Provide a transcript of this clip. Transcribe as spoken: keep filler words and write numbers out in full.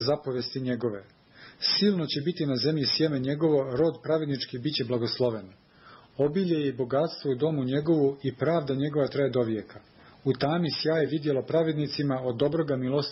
zapovesti njegove. Silno će biti na zemlji sjeme njegovo, rod pravednički bit će blagosloven. Obilje i bogatstvo u domu njegovu i pravda njegova traje do vijeka. U tami sjaje vidjelo pravednicima, od dobroga milosti